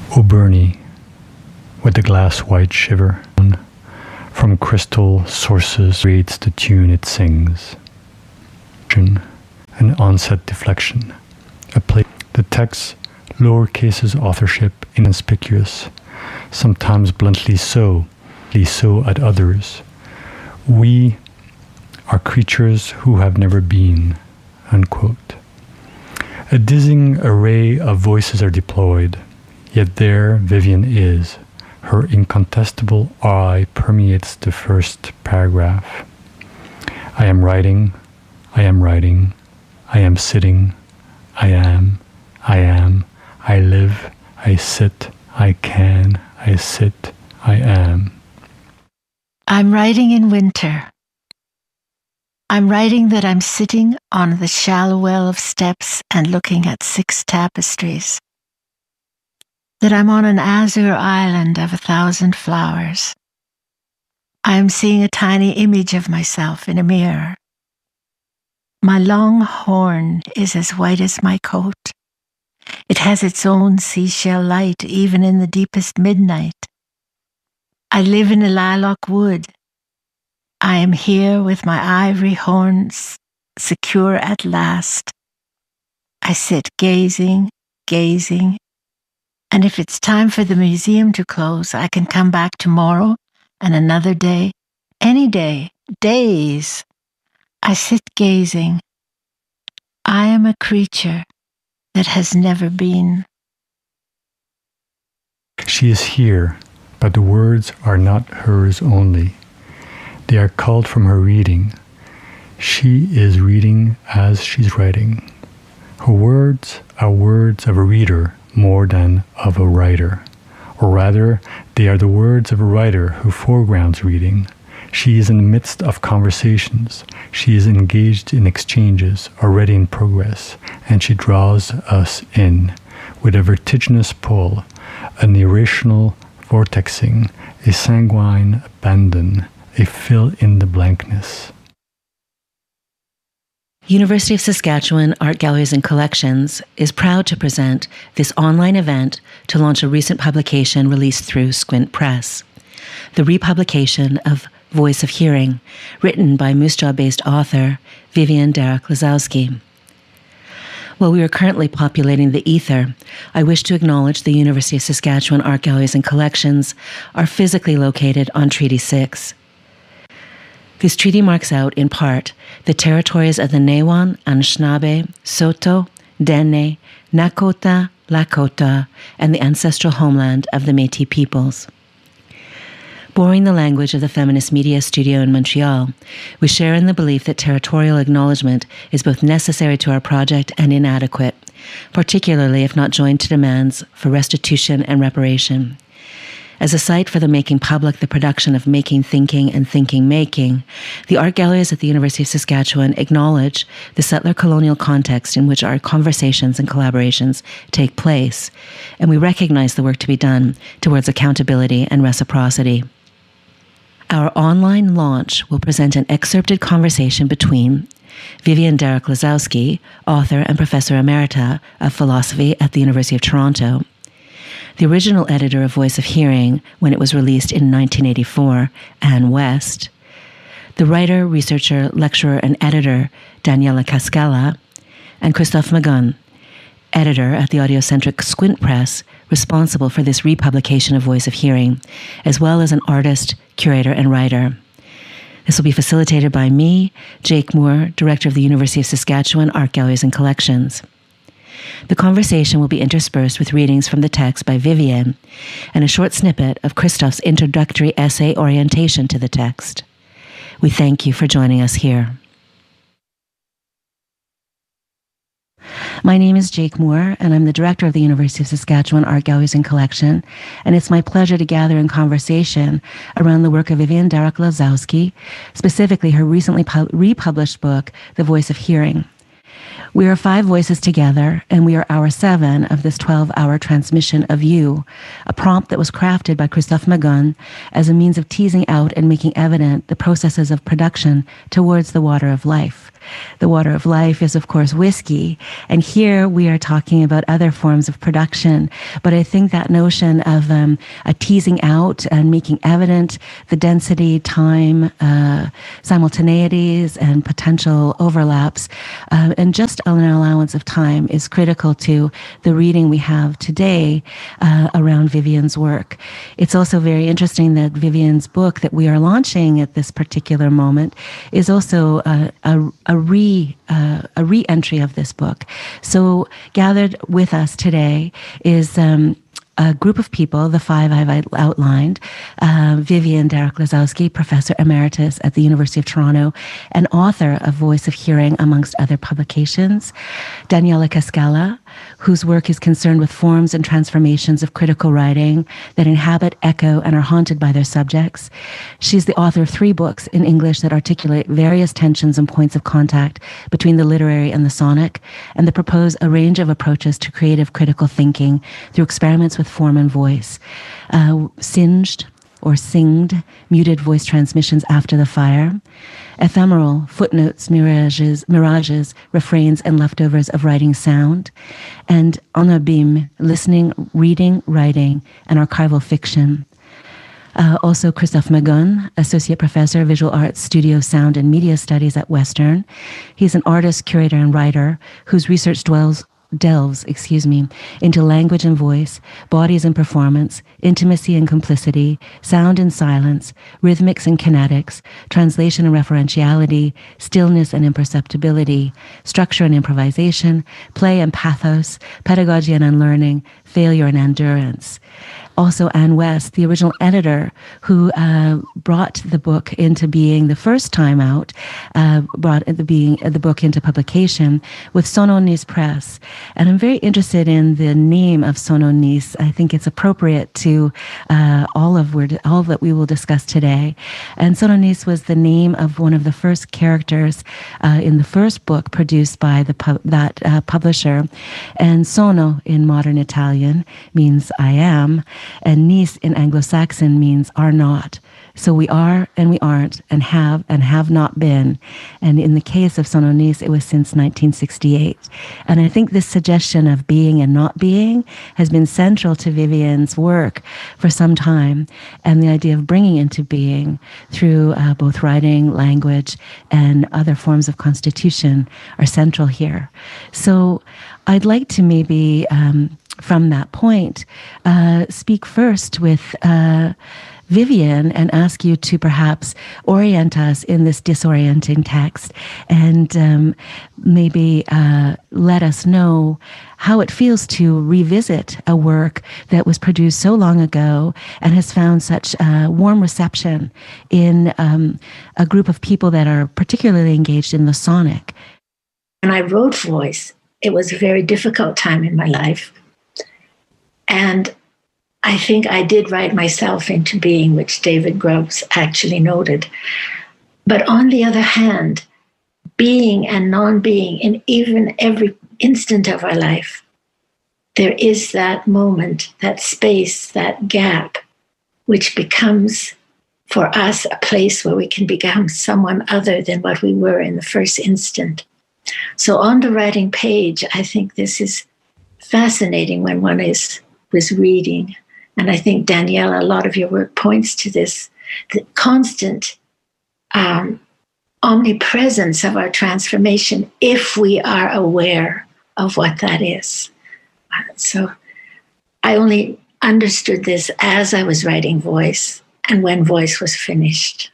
O Bernie, with the glass white shiver, from crystal sources reads the tune it sings. An onset deflection, the text, lower cases authorship inconspicuous, sometimes bluntly so at others. We are creatures who have never been, unquote. A dizzying array of voices are deployed, yet there Vivian is. Her incontestable I permeates the first paragraph. I am writing, I am sitting, I am, I live, I sit, I can, I sit, I am. I'm writing in winter. I'm writing that I'm sitting on the shallow well of steps and looking at 6 tapestries. That I'm on an azure island of 1,000 flowers. I am seeing a tiny image of myself in a mirror. My long horn is as white as my coat. It has its own seashell light even in the deepest midnight. I live in a lilac wood. I am here with my ivory horns, secure at last. I sit gazing, and if it's time for the museum to close, I can come back tomorrow and another day, any day, days. I sit gazing. I am a creature that has never been. She is here, but the words are not hers only. They are culled from her reading. She is reading as she's writing. Her words are words of a reader more than of a writer. Or rather, they are the words of a writer who foregrounds reading. She is in the midst of conversations. She is engaged in exchanges already in progress, and she draws us in with a vertiginous pull, an irrational vortexing, a sanguine abandon, a fill in the blankness. University of Saskatchewan Art Galleries and Collections is proud to present this online event to launch a recent publication released through Squint Press. The republication of Voice of Hearing, written by Moose Jaw-based author Vivian Derek-Lazowski. While we are currently populating the ether, I wish to acknowledge the University of Saskatchewan Art Galleries and Collections are physically located on Treaty 6. This treaty marks out, in part, the territories of the Newan, Anishinaabe, Saulteaux, Dene, Nakota, Lakota, and the ancestral homeland of the Métis peoples. Borrowing the language of the Feminist Media Studio in Montreal, we share in the belief that territorial acknowledgement is both necessary to our project and inadequate, particularly if not joined to demands for restitution and reparation. As a site for the making public the production of making thinking and thinking making, the art galleries at the University of Saskatchewan acknowledge the settler colonial context in which our conversations and collaborations take place, and we recognize the work to be done towards accountability and reciprocity. Our online launch will present an excerpted conversation between Vivian Derek-Lazowski, author and professor emerita of philosophy at the University of Toronto, the original editor of Voice of Hearing when it was released in 1984, Anne West, the writer, researcher, lecturer, and editor Daniela Cascala, and Christophe Magun, editor at the audiocentric Squint Press, responsible for this republication of Voice of Hearing, as well as an artist, curator, and writer. This will be facilitated by me, Jake Moore, director of the University of Saskatchewan Art Galleries and Collections. The conversation will be interspersed with readings from the text by Vivian and a short snippet of Christophe's introductory essay orientation to the text. We thank you for joining us here. My name is Jake Moore, and I'm the director of the University of Saskatchewan Art Galleries and Collection, and it's my pleasure to gather in conversation around the work of Vivian Derek-Lazowski, specifically her recently republished book, The Voice of Hearing. We are 5 voices together, and we are hour 7 of this 12-hour transmission of you, a prompt that was crafted by Christophe Magun as a means of teasing out and making evident the processes of production towards the water of life, the water of life is, of course, whiskey. And here we are talking about other forms of production. But I think that notion of a teasing out and making evident the density, time, simultaneities, and potential overlaps, and just an allowance of time is critical to the reading we have today around Vivian's work. It's also very interesting that Vivian's book that we are launching at this particular moment is also a re-entry of this book. So gathered with us today is a group of people, the five I've outlined: Vivian Derek-Lazowski, Professor Emeritus at the University of Toronto and author of Voice of Hearing, amongst other publications; Daniela Cascella, whose work is concerned with forms and transformations of critical writing that inhabit, echo, and are haunted by their subjects. She's the author of 3 books in English that articulate various tensions and points of contact between the literary and the sonic, and that propose a range of approaches to creative critical thinking through experiments with form and voice. Singed or Singed, Muted Voice Transmissions After the Fire; Ephemeral, Footnotes, Mirages, Refrains, and Leftovers of Writing Sound; and En Abîme, Listening, Reading, Writing, and Archival Fiction. Also Christophe Magon, Associate Professor of Visual Arts, Studio, Sound, and Media Studies at Western. He's an artist, curator, and writer whose research delves into language and voice, bodies and performance, intimacy and complicity, sound and silence, rhythmics and kinetics, translation and referentiality, stillness and imperceptibility, structure and improvisation, play and pathos, pedagogy and unlearning, failure and endurance. Also Anne West, the original editor who brought the book into being the first time out, brought the book into publication with Sononis Press. And I'm very interested in the name of Sononis. I think it's appropriate to all that we will discuss today. And Sononis was the name of one of the first characters in the first book produced by that publisher. And sono in modern Italian means I am, and nis in Anglo-Saxon means are not. So we are and we aren't, and have not been. And in the case of Sononis, it was since 1968. And I think this suggestion of being and not being has been central to Vivian's work for some time. And the idea of bringing into being through both writing, language, and other forms of constitution are central here. So I'd like to maybe, from that point, speak first with Vivian and ask you to perhaps orient us in this disorienting text and maybe let us know how it feels to revisit a work that was produced so long ago and has found such warm reception in a group of people that are particularly engaged in the sonic. When I wrote Voice, it was a very difficult time in my life. And I think I did write myself into being, which David Grubbs actually noted. But on the other hand, being and non-being in even every instant of our life, there is that moment, that space, that gap, which becomes for us a place where we can become someone other than what we were in the first instant. So on the writing page, I think this is fascinating when one was reading. And I think, Daniela, a lot of your work points to this, the constant omnipresence of our transformation if we are aware of what that is. So I only understood this as I was writing Voice and when Voice was finished.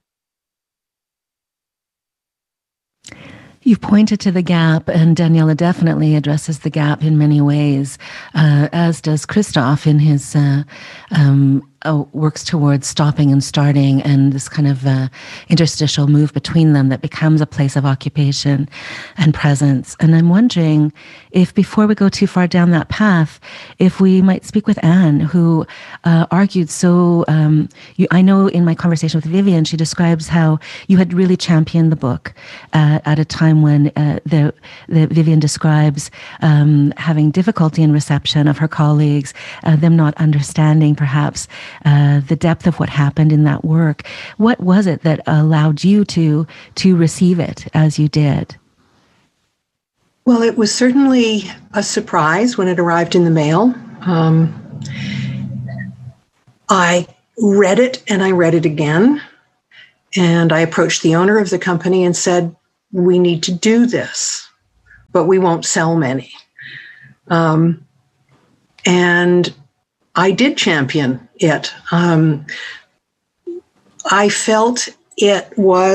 You've pointed to the gap, and Daniela definitely addresses the gap in many ways, as does Christophe in his works towards stopping and starting, and this kind of interstitial move between them that becomes a place of occupation and presence. And I'm wondering if, before we go too far down that path, if we might speak with Anne, who argued so, I know in my conversation with Vivian, she describes how you had really championed the book at a time when the Vivian describes having difficulty in reception of her colleagues, them not understanding perhaps the depth of what happened in that work. What was it that allowed you to receive it as you did? Well, it was certainly a surprise when it arrived in the mail. I read it and I read it again. And I approached the owner of the company and said, we need to do this, but we won't sell many. And I did champion it. I felt it was